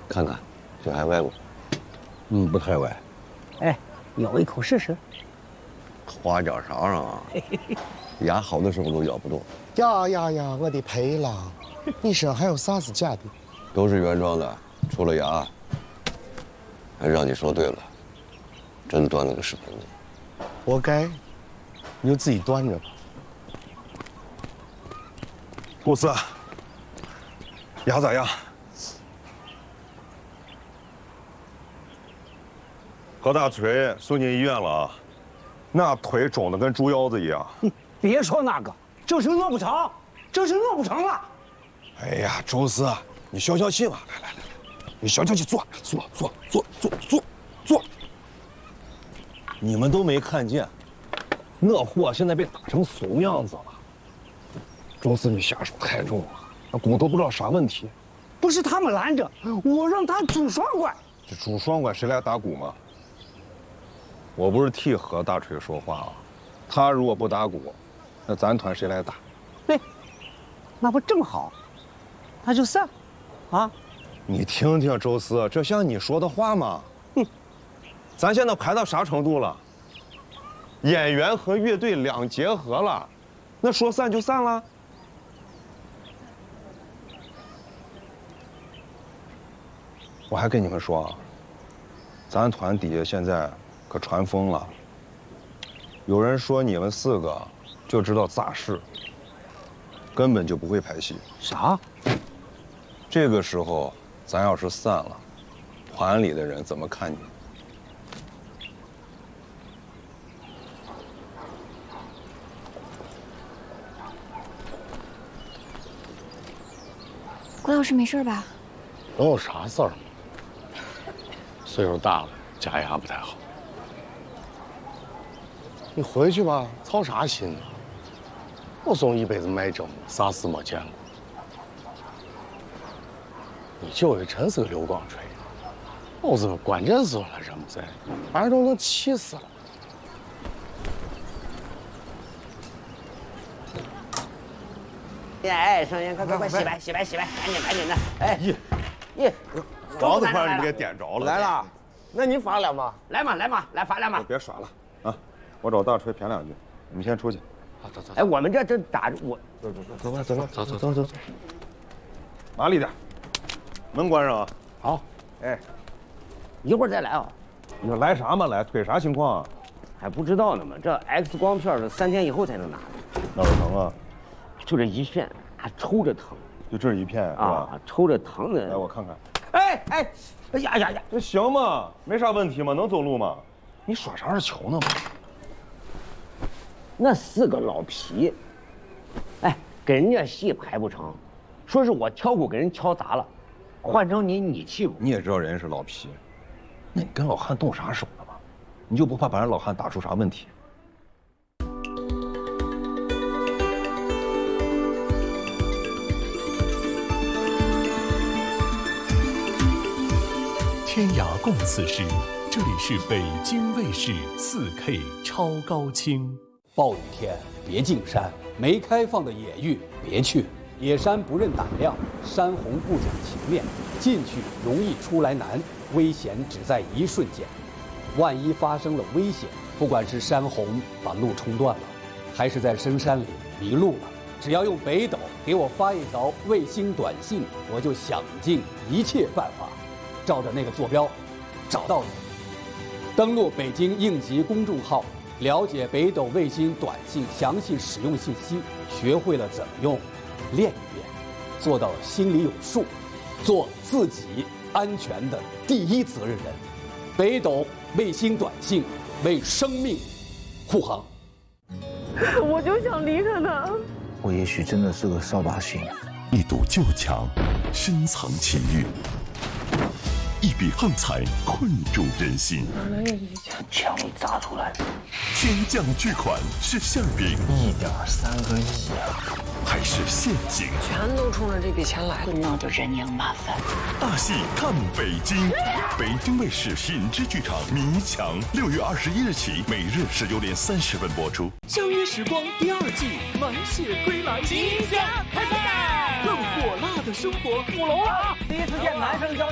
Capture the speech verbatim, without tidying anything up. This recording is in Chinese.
看看，这还歪不？ 嗯，不太歪。 哎，咬一口试试。 花脚勺上啊，牙好的时候都咬不动。 呀呀呀！我的陪郎，你身还有啥是假的？ 都是原装的，除了牙。还让你说对了，真端了个屎盆子。 活该，你就自己端着吧。 顾四，牙咋样？何大锤送进医院了啊，那腿肿得跟猪腰子一样。 别说那个，就是饿不成，就是饿不成了。 哎呀，周四，你消消气嘛，来来来来，你消消气，坐坐坐坐坐坐坐。你们都没看见，那货现在被打成怂样子了。周四，你下手太重了，那骨头不知道啥问题。 不是他们拦着，我让他拄双拐。 这拄双拐谁来打鼓吗？我不是替何大锤说话啊，他如果不打鼓，那咱团谁来打？ 对，那不正好，那就散，啊！ 你听听周四，这像你说的话吗？哼，咱现在排到啥程度了？演员和乐队两结合了，那说散就散了。我还跟你们说啊，咱团底下现在可传疯了，有人说你们四个就知道咋事，根本就不会拍戏。 啥？ 这个时候，咱要是散了，团里的人怎么看你？ 郭老师没事吧？ 能有啥事儿吗？岁数大了，假牙不太好。你回去吧，操啥心呢？我总一辈子卖针，啥事没见过。你舅爷真是个流光锤，老子关键时候他人不在，把人都能气死了。 哎，生烟，快快快，洗白洗白洗白，赶紧赶紧的！哎， 咦咦， 房子快让你给点着了。 来了，那你罚两把。 来嘛来嘛，来罚两把。 别耍了啊！我找大锤谝两句，你们先出去。 走走走。 哎，我们这这打着我， 走走走，走吧走吧，走走走走走。 麻利点，门关上啊。 好。哎，一会儿再来啊。 你说来啥嘛来？腿啥情况啊？ 还不知道呢嘛，这 X 光片是三天以后才能拿的。 哪儿疼啊？ 就这一片，啊，抽着疼。 就这一片是吧？ 啊，抽着疼的。 来，我看看。 哎哎，哎呀呀呀！ 这行吗？没啥问题吗？能走路吗？你耍啥是球呢吗？ 那四个老皮，哎，给人家戏排不成，说是我敲鼓给人敲砸了，换成你你气鼓。 你也知道人家是老皮，那你跟老汉动啥手了吗？你就不怕把人老汉打出啥问题？ 天涯共此时，这里是北京卫视 四K 超高清。 暴雨天别进山，没开放的野域别去。野山不认胆量，山洪不讲情面，进去容易出来难，危险只在一瞬间。万一发生了危险，不管是山洪把路冲断了，还是在深山里迷路了，只要用北斗给我发一条卫星短信，我就想尽一切办法，照着那个坐标找到你。登录北京应急公众号，了解北斗卫星短信详细使用信息，学会了怎么用，练一遍，做到心里有数，做自己安全的第一责任人。北斗卫星短信为生命护航。 我就想离开他。 我也许真的是个扫把星。 一堵旧墙，深藏奇遇；一笔横财，困住人心。 枪砸出来， 天降巨款是馅饼， 一点三个亿啊！ 还是陷阱？ 全都冲着这笔钱来的， 那就人仰马翻。 大戏看北京，北京卫视品质剧场《迷墙》，六月二十一日起，每日十九点三十分播出。 相约时光第二季满血归来， 即将开赛， 更火辣的生活， 鼓楼了！第一次见男生交。